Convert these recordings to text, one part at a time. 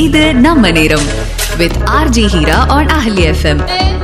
இது நம்ம நேரம் with RJ Hira on Ahli FM.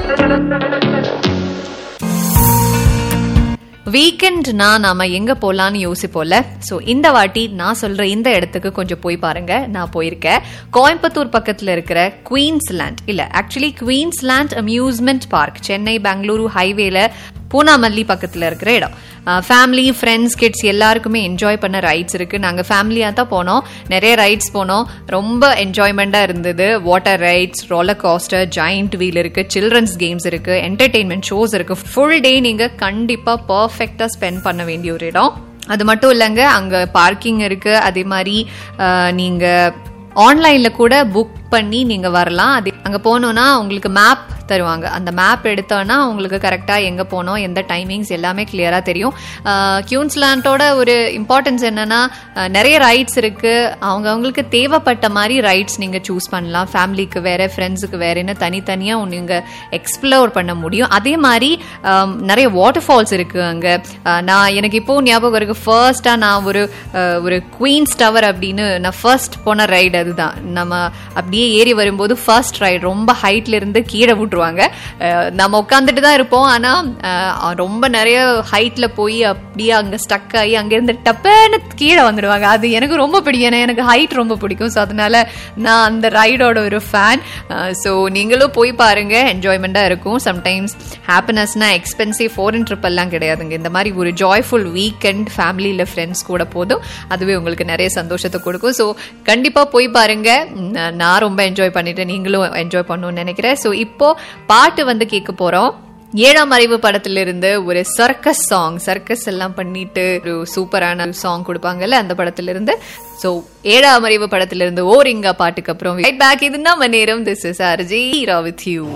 வீக்கெண்ட்னா நாம எங்க போலான்னு யோசிப்போம்ல. ஸோ இந்த வாட்டி நான் சொல்ற இந்த இடத்துக்கு கொஞ்சம் போய் பாருங்க. நான் போயிருக்கேன். கோயம்புத்தூர் பக்கத்துல இருக்கிற குயின்ஸ்லேண்ட், இல்ல actually Queensland amusement park, Chennai Bengaluru ஹைவேல பூனாமல்லி பக்கத்துல இருக்கிற இடம். ஃபேமிலி, ஃப்ரெண்ட்ஸ், கிட்ஸ் எல்லாருக்குமே என்ஜாய் பண்ண ரைட்ஸ் இருக்கு. நாங்கள் ஃபேமிலியாக தான் போனோம். நிறைய ரைட்ஸ் போனோம். ரொம்ப என்ஜாய்மெண்ட்டாக இருந்தது. Water rides, roller coaster, joint wheel இருக்கு, சில்ட்ரன்ஸ் கேம்ஸ் இருக்கு, என்டர்டெயின்மெண்ட் ஷோஸ் இருக்கு. ஃபுல் டே நீங்க கண்டிப்பா பர்ஃபெக்டா ஸ்பெண்ட் பண்ண வேண்டிய ஒரு இடம். அது மட்டும் இல்லைங்க, அங்க பார்க்கிங் இருக்கு. அதே மாதிரி நீங்க ஆன்லைன்ல கூட புக் பண்ணி நீங்க வரலாம். அது அங்க போனோம்னா உங்களுக்கு மேப் தருவாங்க. அந்த மேப் எடுத்தோன்னா உங்களுக்கு கரெக்டா எங்க போனோம், எந்த டைமிங்ஸ் எல்லாமே கிளியரா தெரியும். குயின்ஸ்லேண்டோட ஒரு இம்பார்ட்டன்ஸ் என்னன்னா, நிறைய ரைட்ஸ் இருக்கு. அவங்களுக்கு தேவைப்பட்ட மாதிரி ரைட்ஸ் நீங்க சூஸ் பண்ணலாம். ஃபேமிலிக்கு வேற, ஃப்ரெண்ட்ஸுக்கு வேறன்னு தனித்தனியா நீங்க எக்ஸ்ப்ளோர் பண்ண முடியும். அதே மாதிரி நிறைய வாட்டர் ஃபால்ஸ் இருக்கு அங்க. எனக்கு இப்போ ஞாபகம் இருக்கு, ஃபர்ஸ்டா நான் ஒரு குயின்ஸ் டவர் அப்படின்னு நான் ஃபர்ஸ்ட் போன ரைடு அதுதான். நம்ம அப்படியே ஏறி வரும்போது ஃபர்ஸ்ட் ரைடு ரொம்ப ஹைட்ல இருந்து கீழே விட்டுருவாங்க. நம்ம உட்காந்துட்டு தான் இருப்போம். ஆனா ரொம்ப நிறைய ஹைட்ல போய் அப்படியே அங்க ஸ்டக் ஆகி அங்கிருந்து டப்பன்னு கீழே வந்துடுவாங்க. அது எனக்கு ரொம்ப பிடிக்கும். ஏன்னா எனக்கு ஹைட் ரொம்ப பிடிக்கும். ஸோ அதனால நான் அந்த ரைடோட ஒரு ஃபேன். ஸோ நீங்களும் போய் பாருங்க, என்ஜாய்மெண்டா இருக்கும். சம்டைம்ஸ் ஹாப்பினஸ்னா எக்ஸ்பென்சிவ் ஃபாரின் ட்ரிப் எல்லாம் கிடையாதுங்க. இந்த மாதிரி ஒரு ஜாய்ஃபுல் வீக்கெண்ட் ஃபேமிலியில ஃப்ரெண்ட்ஸ் கூட போதும். அதுவே உங்களுக்கு நிறைய சந்தோஷத்தை கொடுக்கும். ஸோ கண்டிப்பா போய் பாருங்க. நான் ரொம்ப என்ஜாய் பண்ணிட்டேன். நீங்களும் என்ஜாய் பண்ணணும்னு நினைக்கிறேன். ஸோ இப்போ பாட்டு கேட்க போறோம். 7ஆம் அறிவு படத்திலிருந்து ஒரு சர்க்கஸ் எல்லாம் பண்ணிட்டு ஒரு சூப்பரான சாங் கொடுப்பாங்கல்ல, அந்த படத்திலிருந்து. சோ 7ஆம் அறிவு படத்திலிருந்து ஓரிங்கா பாட்டுக்கு அப்புறம் ரைட் பேக். இது நம்ம நேரம். This is RJ Hira with you.